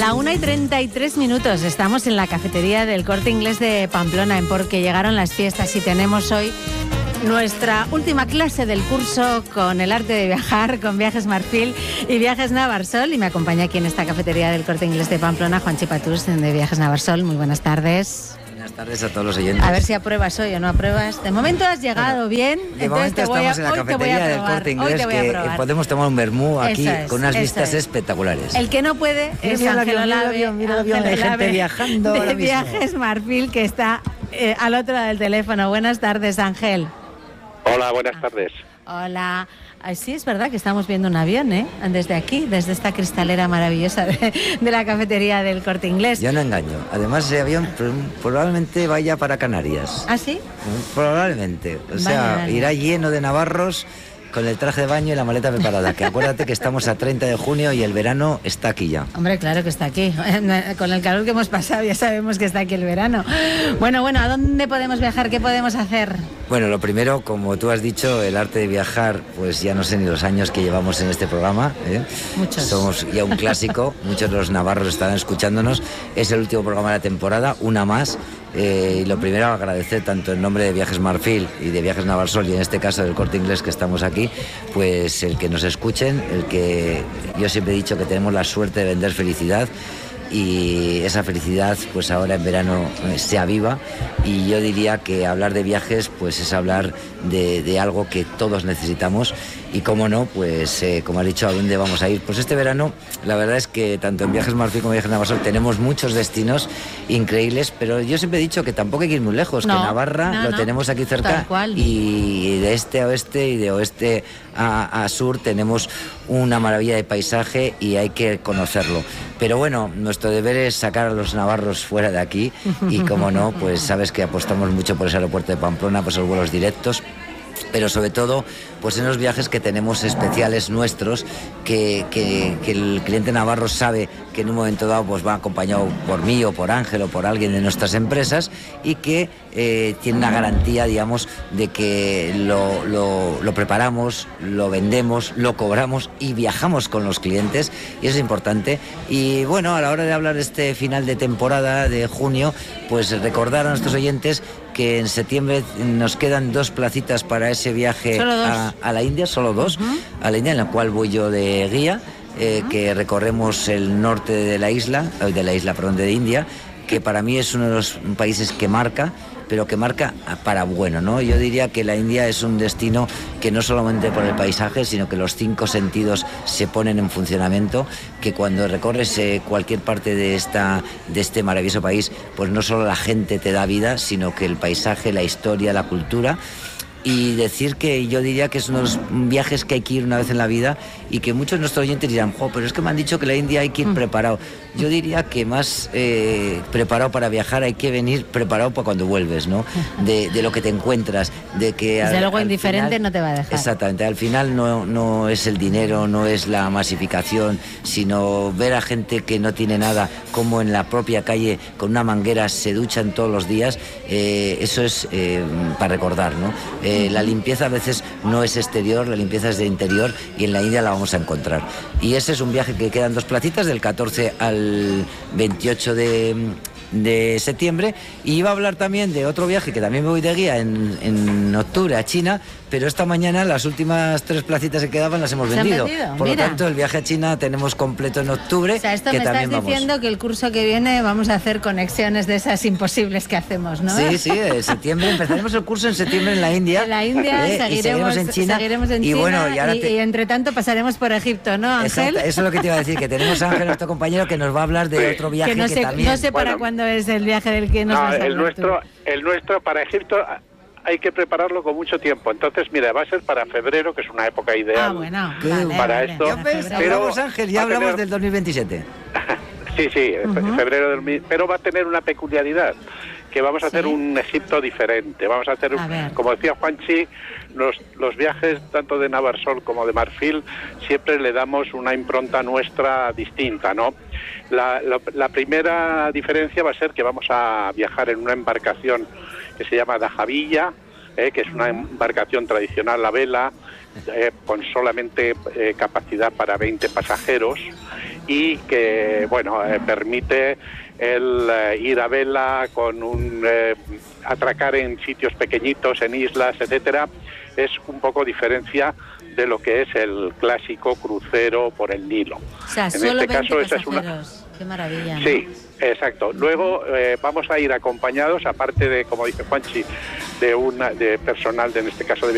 La 1:33. Estamos en la cafetería del Corte Inglés de Pamplona, porque llegaron las fiestas y tenemos hoy nuestra última clase del curso con el arte de viajar, con Viajes Marfil y Viajes Navarsol. Y me acompaña aquí en esta cafetería del Corte Inglés de Pamplona Juanchi Patús, de Viajes Navarsol. Muy buenas tardes. Buenas tardes a todos los oyentes. A ver si apruebas hoy o no apruebas. De momento has llegado bien. De momento estamos en la cafetería del Corte Inglés, que podemos tomar un vermú aquí con unas vistas espectaculares. El que no puede es Ángel Olave, mira el avión, hay gente viajando de Viajes Marfil, que está al otro lado del teléfono. Buenas tardes, Ángel. Hola, buenas tardes. Hola. Sí, es verdad que estamos viendo un avión, desde aquí, desde esta cristalera maravillosa de la cafetería del Corte Inglés. Yo no engaño. Además, ese avión probablemente vaya para Canarias. ¿Ah, sí? Probablemente. O sea, vale. Irá lleno de navarros con el traje de baño y la maleta preparada. Que acuérdate que estamos a 30 de junio y el verano está aquí ya. Hombre, claro que está aquí. Con el calor que hemos pasado ya sabemos que está aquí el verano. Bueno, ¿a dónde podemos viajar? ¿Qué podemos hacer? Bueno, lo primero, como tú has dicho, el arte de viajar, pues ya no sé ni los años que llevamos en este programa. Muchos. Somos ya un clásico, muchos de los navarros estarán escuchándonos. Es el último programa de la temporada, una más. Y lo primero, agradecer tanto en nombre de Viajes Marfil y de Viajes Navarsol, y en este caso del Corte Inglés que estamos aquí, pues el que nos escuchen, el que yo siempre he dicho que tenemos la suerte de vender felicidad. Y esa felicidad pues ahora en verano se aviva, y yo diría que hablar de viajes pues es hablar de algo que todos necesitamos. Y cómo no, pues como has dicho, ¿a dónde vamos a ir? Pues este verano la verdad es que tanto en Viajes Marfil como en Viajes Navarsol tenemos muchos destinos increíbles, pero yo siempre he dicho que tampoco hay que ir muy lejos, que Navarra lo tenemos aquí cerca, y de este a oeste y de oeste a sur tenemos una maravilla de paisaje y hay que conocerlo. Pero bueno, nuestro deber es sacar a los navarros fuera de aquí, y como no, pues sabes que apostamos mucho por ese aeropuerto de Pamplona, pues los vuelos directos, pero sobre todo pues en los viajes que tenemos especiales nuestros, que el cliente navarro sabe que en un momento dado pues va acompañado por mí o por Ángel o por alguien de nuestras empresas, y que tiene una garantía, digamos, de que lo preparamos, lo vendemos, lo cobramos y viajamos con los clientes, y eso es importante. Y bueno, a la hora de hablar de este final de temporada de junio, pues recordar a nuestros oyentes que en septiembre nos quedan 2 placitas para ese viaje a la India, solo 2, a la India, en la cual voy yo de guía, que recorremos el norte de la isla, de India, que para mí es uno de los países que marca, pero que marca para bueno, ¿no? Yo diría que la India es un destino que no solamente por el paisaje, sino que los 5 sentidos se ponen en funcionamiento, que cuando recorres cualquier parte de este maravilloso país, pues no solo la gente te da vida, sino que el paisaje, la historia, la cultura. Y decir que yo diría que es uno de los viajes que hay que ir una vez en la vida, y que muchos de nuestros oyentes dirán, pero es que me han dicho que la India hay que ir preparado. Yo diría que más preparado para viajar, hay que venir preparado para cuando vuelves, ¿no? De lo que te encuentras, de que desde luego indiferente final, no te va a dejar. Exactamente, al final no es el dinero, no es la masificación, sino ver a gente que no tiene nada, como en la propia calle con una manguera se duchan todos los días. Eso es para recordar, ¿no? La limpieza a veces no es exterior, la limpieza es de interior, y en la India la vamos a encontrar. Y ese es un viaje que quedan 2 placitas, del 14 al 28 de septiembre. Y iba a hablar también de otro viaje que también me voy de guía en octubre a China, pero esta mañana las últimas 3 placitas que quedaban las hemos vendido. Por lo tanto, el viaje a China tenemos completo en octubre. O sea, esto que me estás diciendo que el curso que viene vamos a hacer conexiones de esas imposibles que hacemos, ¿no? Sí, en septiembre empezaremos el curso en septiembre en la India. En la India seguiremos en China. Y bueno, y entre tanto pasaremos por Egipto, ¿no, Ángel? Exacto, eso es lo que te iba a decir, que tenemos a Ángel, nuestro compañero, que nos va a hablar de otro viaje que también... No sé para cuándo es el viaje del que nos vas a hablar. El nuestro para Egipto hay que prepararlo con mucho tiempo. Entonces, mira, va a ser para febrero, que es una época ideal para esto. Pero Ángel, ya hablamos del 2027. Sí, febrero del... Pero va a tener una peculiaridad, que vamos a hacer un Egipto diferente. Vamos a hacer, como decía Juanchi, los viajes tanto de Navarsol como de Marfil siempre le damos una impronta nuestra distinta, ¿no? La primera diferencia va a ser que vamos a viajar en una embarcación que se llama Dajavilla, que es una embarcación tradicional a vela, con solamente capacidad para 20 pasajeros, y que, bueno, permite el ir a vela con atracar en sitios pequeñitos, en islas, etcétera. Es un poco diferencia de lo que es el clásico crucero por el Nilo. O sea, en este caso, esa es Qué maravilla, ¿no? Sí, exacto. Luego vamos a ir acompañados, aparte de, como dice Juanchi, de personal, en este caso de